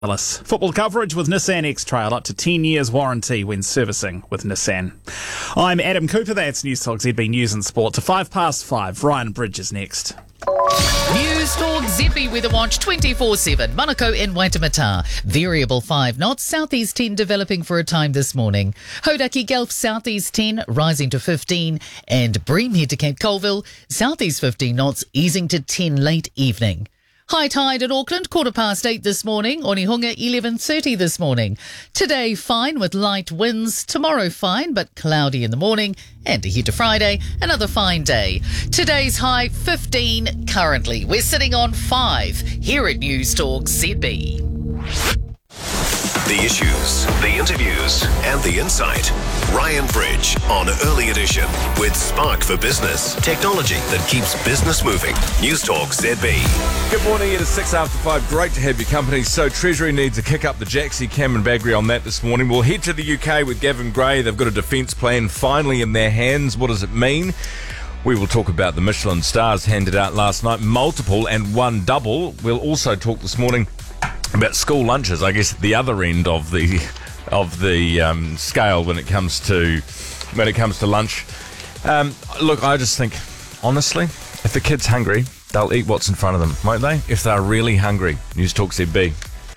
Football coverage with Nissan X-Trail, up to 10 years warranty when servicing with Nissan. I'm Adam Cooper, that's News Talk ZB News and Sport. To 5:05, Ryan Bridge is next. News Talk ZB Weather Watch 24/7. Manukau and Waitemata. Variable 5 knots, southeast 10 developing for a time this morning. Hodaki Gulf southeast 10 rising to 15, and Bream head to Cape Colville southeast 15 knots easing to 10 late evening. High tide at Auckland, 8:15 this morning. Onehunga, 11:30 this morning. Today, fine with light winds. Tomorrow, fine, but cloudy in the morning. And ahead to Friday, another fine day. Today's high, 15 currently. We're sitting on 5 here at News Talk ZB. The issues, the interviews, and the insight. Ryan Bridge on Early Edition with Spark for Business. Technology that keeps business moving. News Talk ZB. Good morning, it is 5:06. Great to have your company. So Treasury needs to kick up the Jaxie, Cameron Bagri on that this morning. We'll head to the UK with Gavin Gray. They've got a defence plan finally in their hands. What does it mean? We will talk about the Michelin stars handed out last night, multiple and one double. We'll also talk this morning about school lunches, I guess at the other end of the scale when it comes to lunch. Look, I just think, honestly, if the kid's hungry, they'll eat what's in front of them, won't they? If they're really hungry. News Talk ZB.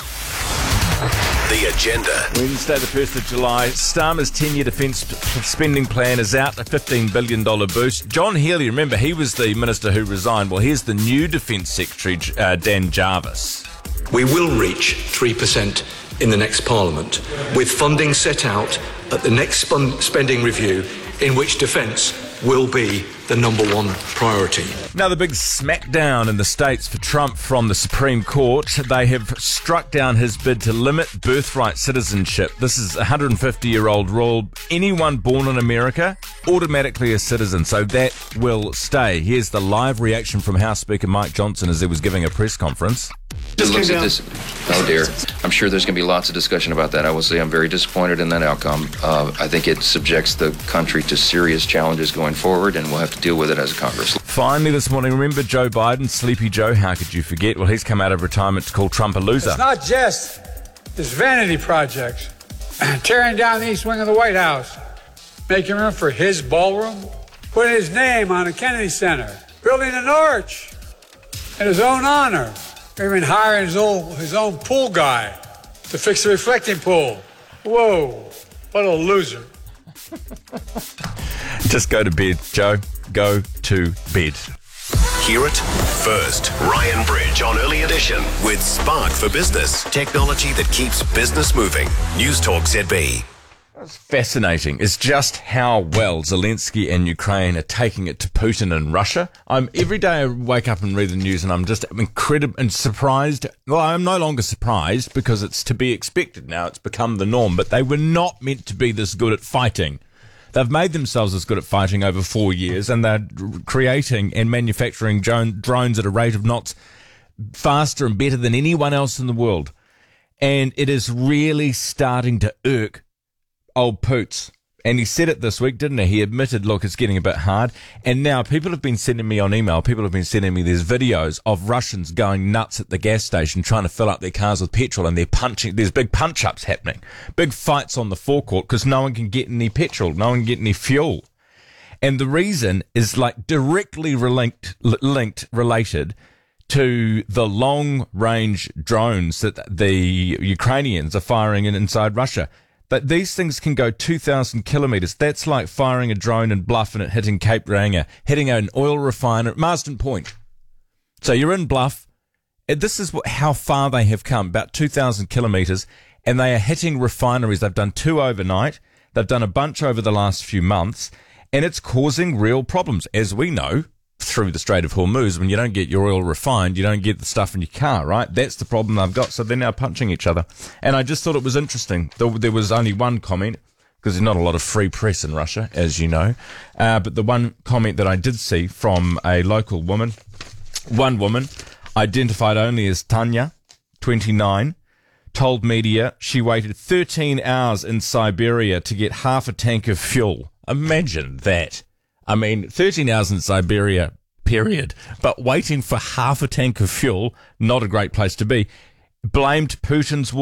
The agenda. Wednesday, the 1st of July, Starmer's 10-year defence spending plan is out, a $15 billion boost. John Healey, remember, he was the minister who resigned. Well, here's the new Defence Secretary, Dan Jarvis. We will reach 3% in the next Parliament, with funding set out at the next spending review, in which defence will be the number one priority. Now, the big smackdown in the States for Trump from the Supreme Court. They have struck down his bid to limit birthright citizenship. This is a 150-year-old rule. Anyone born in America, automatically a citizen, so that will stay. Here's the live reaction from House Speaker Mike Johnson as he was giving a press conference. It looks at this. Oh dear. I'm sure there's going to be lots of discussion about that. I will say I'm very disappointed in that outcome. I think it subjects the country to serious challenges going forward, and we'll have to deal with it as a Congress. Finally this morning, remember Joe Biden, Sleepy Joe, how could you forget? Well, he's come out of retirement to call Trump a loser. It's not just this vanity project, tearing down the east wing of the White House, making room for his ballroom, putting his name on the Kennedy Center, building an arch in his own honor, even hiring his own pool guy to fix the reflecting pool. Whoa, what a loser. Just go to bed, Joe. Go to bed. Hear it first. Ryan Bridge on Early Edition with Spark for Business. Technology that keeps business moving. News Talk ZB. What's fascinating is just how well Zelensky and Ukraine are taking it to Putin and Russia. Every day I wake up and read the news and I'm just incredible and surprised. Well, I'm no longer surprised because it's to be expected now. It's become the norm, but they were not meant to be this good at fighting. They've made themselves as good at fighting over 4 years, and they're creating and manufacturing drones at a rate of knots faster and better than anyone else in the world. And it is really starting to irk old Poots. And he said it this week, didn't he? He admitted, look, it's getting a bit hard. And now people have been sending me on email, people have been sending me these videos of Russians going nuts at the gas station trying to fill up their cars with petrol, and they're punching. There's big punch-ups happening. Big fights on the forecourt because no one can get any petrol, no one can get any fuel. And the reason is like directly related to the long-range drones that the Ukrainians are firing inside Russia. But these things can go 2,000 kilometres. That's like firing a drone in Bluff and it hitting Cape Reinga, hitting an oil refiner at Marsden Point. So you're in Bluff. This is how far they have come, about 2,000 kilometres, and they are hitting refineries. They've done 2 overnight. They've done a bunch over the last few months, and it's causing real problems, as we know, through the Strait of Hormuz. When you don't get your oil refined, you don't get the stuff in your car, right? That's the problem they've got. So they're now punching each other. And I just thought it was interesting. There was only one comment, because there's not a lot of free press in Russia, as you know. But the one comment that I did see from a local woman, one woman, identified only as Tanya, 29, told media she waited 13 hours in Siberia to get half a tank of fuel. Imagine that. I mean, 13 hours in Siberia, period. But waiting for half a tank of fuel, not a great place to be. blamed Putin's war